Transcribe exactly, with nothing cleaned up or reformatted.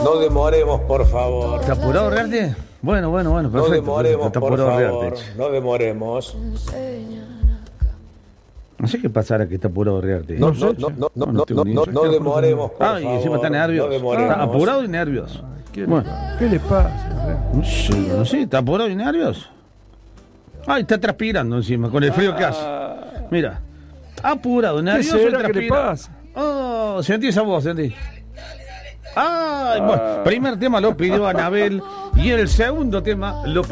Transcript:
No demoremos, por favor. ¿Está apurado Rearte? Bueno, bueno, bueno, perfecto. No demoremos, Está por apurado favor. Rearte. No demoremos. No sé qué pasará que está apurado Rearte. No, no, no, no, no, no, no, no, no demoremos, por Ah, y encima favor. está nervioso. No demoremos. Está apurado y nervioso. ¿Qué, Bueno, ¿Qué le pasa? no sé, no sé, está apurado y nervioso. Ay, está transpirando encima, con el frío que hace. Mira, apurado, ¿Qué nervioso y será que le transpira. pasa? Oh, sentí esa voz, sentí. Ay, bueno, primer tema lo pidió Anabel y el segundo tema lo pidió